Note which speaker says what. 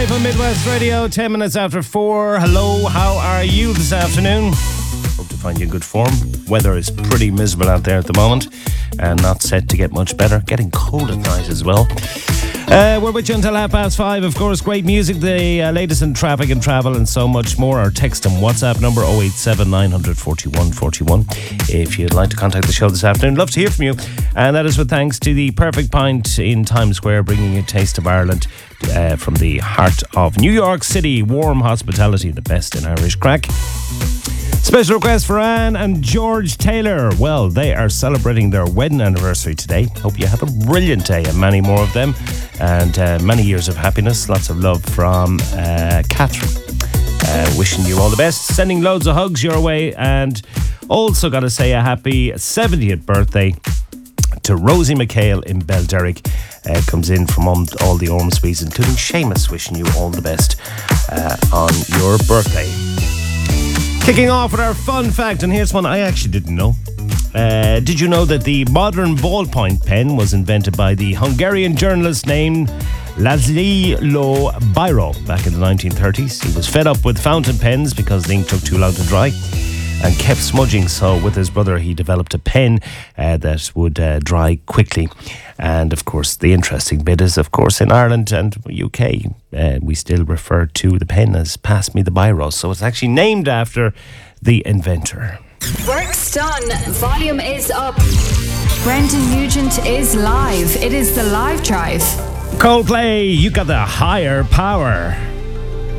Speaker 1: Live on Midwest Radio, 10 minutes after 4. Hello, how are you this afternoon? Hope to find you in good form. Weather is pretty miserable out there at the moment and not set to get much better. Getting cold at night as well. We're with you until 5:30. Of course, great music, the latest in traffic and travel and so much more. Our text and WhatsApp number 087 900 41 41. If you'd like to contact the show this afternoon, love to hear from you. And that is with thanks to the Perfect Pint in Times Square, bringing you a taste of Ireland from the heart of New York City. Warm hospitality, the best in Irish crack. Special request for Anne and George Taylor. Well, they are celebrating their wedding anniversary today. Hope you have a brilliant day and many more of them. And many years of happiness. Lots of love from Catherine. Wishing you all the best. Sending loads of hugs your way. And also got to say a happy 70th birthday to Rosie McHale in Belderrick. Comes in from all the Ormsbys, including Seamus, wishing you all the best on your birthday. Kicking off with our fun fact, and here's one I actually didn't know. Did you know that the modern ballpoint pen was invented by the Hungarian journalist named Laszlo Biro back in the 1930s? He was fed up with fountain pens because the ink took too long to dry and kept smudging, so with his brother he developed a pen that would dry quickly. And of course the interesting bit is, of course, in Ireland and UK we still refer to the pen as Pass Me the Biro, so it's actually named after the inventor.
Speaker 2: Work's done. Volume is up. Brendan Nugent is live. It is the Live Drive.
Speaker 1: Coldplay, you got the higher power.